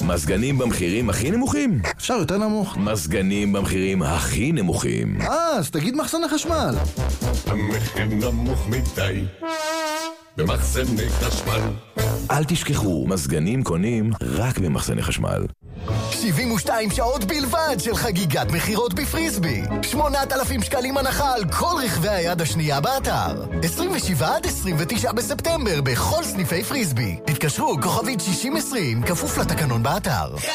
מזגנים במחירים הכי נמוכים? אפשר יותר נמוך. מזגנים במחירים הכי נמוכים. אז תגיד מחסני חשמל. המחיר נמוך מדי במחסני חשמל. אל תשכחו, מזגנים קונים רק במחסני חשמל. 72 שעות בלבד של חגיגת מחירות בפריסבי. 8,000 שקלים הנחה על כל רכבי היד השנייה באתר. 27 עד 29 בספטמבר בכל סניפי פריסבי. התקשרו כוכבית 6020 כפוף לתקנון באתר.